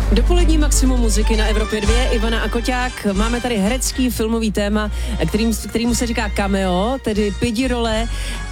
Dopolední maximum muziky na Evropě 2, Ivana a Koťák. Máme tady herecký filmový téma, kterýmu se říká cameo, tedy pidi role,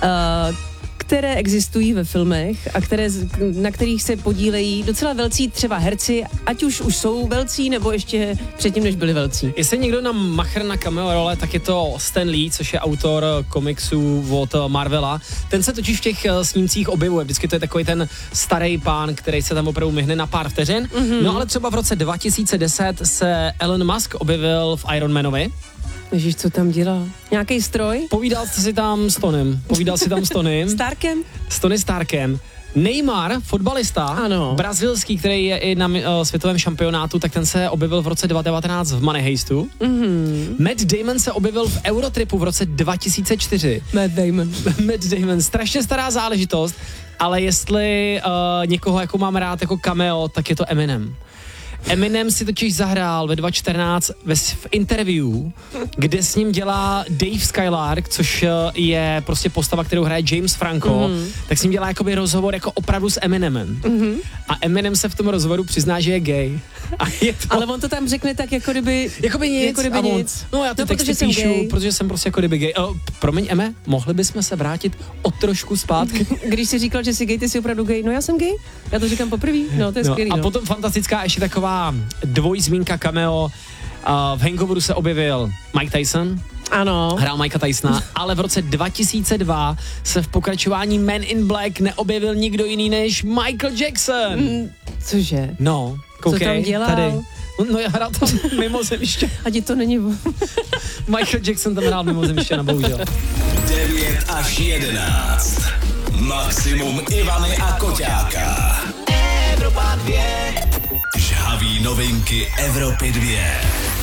které existují ve filmech a na kterých se podílejí docela velcí třeba herci, ať už jsou velcí, nebo ještě předtím, než byli velcí. Jestli někdo nám machr na cameo role, tak je to Stan Lee, což je autor komiksů od Marvela. Ten se totiž v těch snímcích objevuje. Vždycky to je takový ten starý pán, který se tam opravdu myhne na pár vteřin. Mm-hmm. No ale třeba v roce 2010 se Elon Musk objevil v Iron Manovi. Ježiš, co tam dělal? Nějaký stroj? Povídal si tam s Tonym. Starkem? S Tony Starkem. Neymar, fotbalista, ano, brazilský, který je i na světovém šampionátu, tak ten se objevil v roce 2019 v Money Heistu. Mm-hmm. Matt Damon se objevil v Eurotripu v roce 2004. Matt Damon, strašně stará záležitost, ale jestli někoho jako mám rád jako cameo, tak je to Eminem. Eminem si totiž zahrál ve 2014 v interview, kde s ním dělá Dave Skylark, což je prostě postava, kterou hraje James Franco, tak s ním dělá jakoby rozhovor jako opravdu s Eminemem. A Eminem se v tom rozhovoru přizná, že je gay. A je to... Ale on to tam řekne tak, jako kdyby nic. No já ty texty píšu, protože jsem prostě jako kdyby gay. Promiň, Eme, mohli bychom se vrátit o trošku zpátky? Když jsi říkal, že jsi gay, ty jsi opravdu gay. No já jsem gay, já to říkám poprvé. No to je skvělý. A potom fantastická ještě taková dvojzmínka cameo. V Hangoveru se objevil Mike Tyson. Ano. Hrál Mikea Tysona, ale v roce 2002 se v pokračování Men in Black neobjevil nikdo jiný než Michael Jackson. Cože? No, koukej, co tam dělal? Tady. No já hrál tam mimozemště. Ať to není... Michael Jackson tam hrál mimozemště, bohužel. 9 až 11. Maximum Ivany a Koťáka. Evropa 2. Žhaví novinky Evropy 2.